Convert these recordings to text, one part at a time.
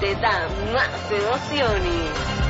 te da más emociones.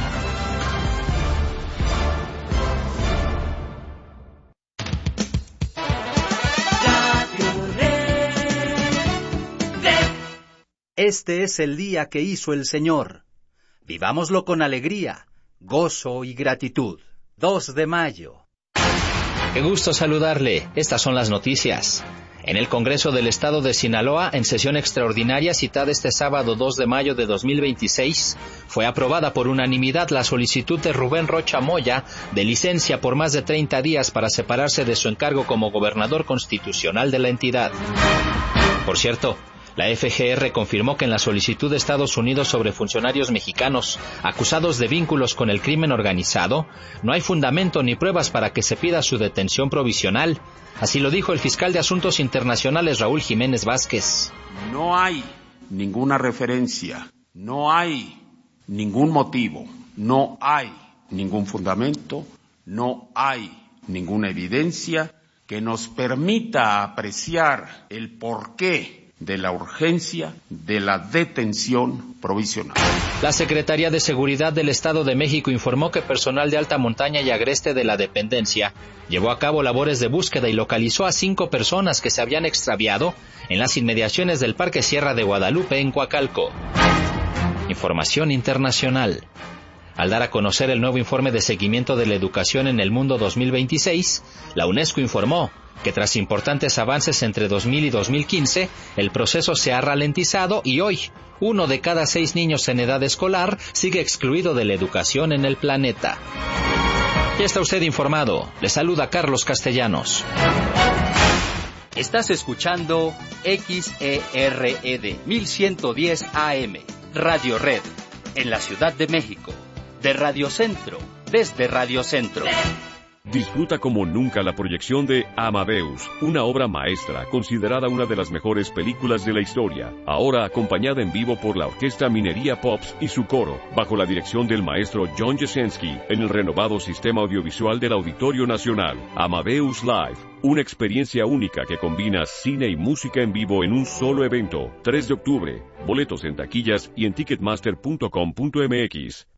Este es el día que hizo el Señor. Vivámoslo con alegría, gozo y gratitud. 2 de mayo. Qué gusto saludarle. Estas son las noticias. En el Congreso del Estado de Sinaloa, en sesión extraordinaria citada este sábado 2 de mayo de 2026, fue aprobada por unanimidad la solicitud de Rubén Rocha Moya de licencia por más de 30 días para separarse de su encargo como gobernador constitucional de la entidad. Por cierto, la FGR confirmó que en la solicitud de Estados Unidos sobre funcionarios mexicanos acusados de vínculos con el crimen organizado, no hay fundamento ni pruebas para que se pida su detención provisional. Así lo dijo el fiscal de Asuntos Internacionales Raúl Jiménez Vázquez. No hay ninguna referencia, no hay ningún motivo, no hay ningún fundamento, no hay ninguna evidencia que nos permita apreciar el porqué de la urgencia de la detención provisional. La Secretaría de Seguridad del Estado de México informó que personal de alta montaña y agreste de la dependencia llevó a cabo labores de búsqueda y localizó a 5 personas que se habían extraviado en las inmediaciones del Parque Sierra de Guadalupe en Coacalco. Información internacional. Al dar a conocer el nuevo informe de seguimiento de la educación en el mundo 2026, la UNESCO informó que tras importantes avances entre 2000 y 2015, el proceso se ha ralentizado y hoy, 1 de cada 6 niños en edad escolar sigue excluido de la educación en el planeta. Ya está usted informado. Le saluda Carlos Castellanos. Estás escuchando XERED 1110 AM, Radio Red, en la Ciudad de México. De Radio Centro, desde Radio Centro. Disfruta como nunca la proyección de Amadeus, una obra maestra considerada una de las mejores películas de la historia, ahora acompañada en vivo por la Orquesta Minería Pops y su coro, bajo la dirección del maestro John Jasenski, en el renovado sistema audiovisual del Auditorio Nacional. Amadeus Live, una experiencia única que combina cine y música en vivo en un solo evento. 3 de octubre, boletos en taquillas y en ticketmaster.com.mx.